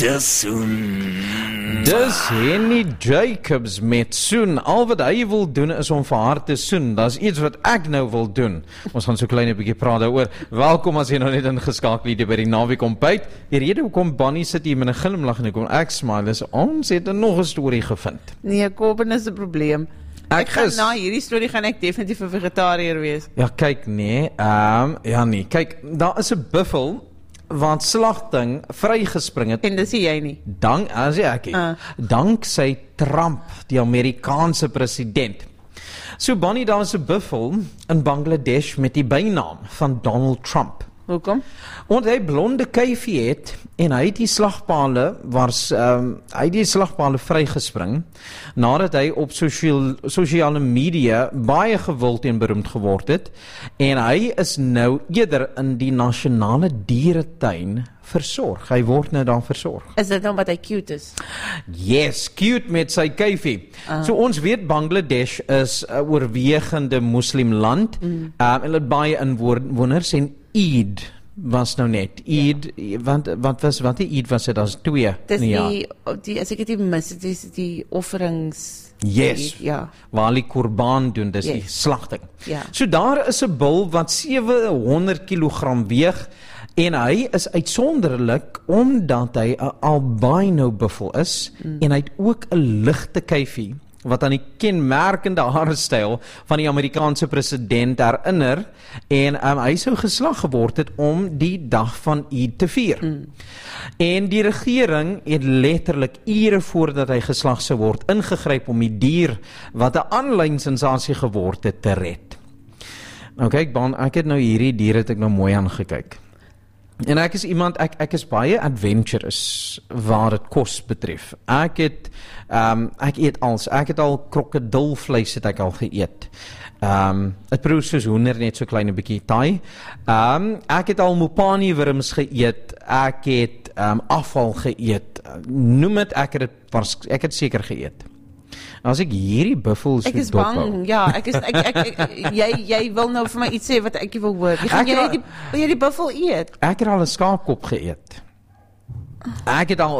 Dis soen. Dis Henny Jacobs met soen. Al wat hy wil doen is om vir haar te soen. Dis iets wat ek nou wil doen. Ons gaan so klein 'n bietjie praat daaroor. Welkom as jy nou net ingeskakel het by die naweek ontbyt. Die rede hoekom Bonnie sit hier met 'n glimlag en hoekom ek smile is ons het nog 'n storie gevind. Nee, Corbin is 'n probleem. Ek gaan na hierdie storie gaan ek definitief 'n vegetariër wees. Ja, kyk nee. Ja nee, kyk, daar is 'n buffel wat slagting vrygespring het. En dis jy nie. As ek dank sy Trump, die Amerikaanse president. So Bonnie, daar is 'n buffel in Bangladesh met die bynaam van Donald Trump. Hoekom? Want hy blonde kuifie het en hy het die slagpale vrygespring nadat hy op sosiale media baie gewild en beroemd geword het en hy is nou eerder in die nasionale dieretuin versorg. Hy word nou daar versorg. Is dit omdat hy cute is? Yes, cute met sy kuifie. So ons weet Bangladesh is 'n oorwegende moslim land en hulle het baie inwoners en Eid was nou net. Eid, want die Eid was dit as 2. Dis die as ek dit mis, dis die offerings. Yes. Ja. Waar hulle korbaan doen, dis die slagting. Ja. So daar is 'n bul wat 700 kg weeg en hy is uitsonderlik omdat hy 'n albino buffel is en hy het ook 'n ligte kuifie wat aan die kenmerkende haarstyl van die Amerikaanse president herinner en hy sou geslag geword het om die dag van Eid te vier. En die regering het letterlik ure voordat hy geslag sou word ingegryp om die dier wat 'n aanlyn sensasie geword het te red. Nou kyk, ek het nou hierdie dier het ek nou mooi aangekyk. En ek is iemand, ek is baie adventurous waar dit kos betref. Ek eet alles. Ek het al krokodilvleis het ek al geëet. Het proe soos hoender, net so klein 'n bietjie taai. Ek het al mopani wurms geëet. Ek het afval geëet. Noem dit, ek het seker geëet. As ek hierdie buffels ek is bang, ja, jy wil nou vir my iets sê wat ek wil hoor. Wil jy die buffel eet? Ek het al 'n skaapkop geëet. Ek het al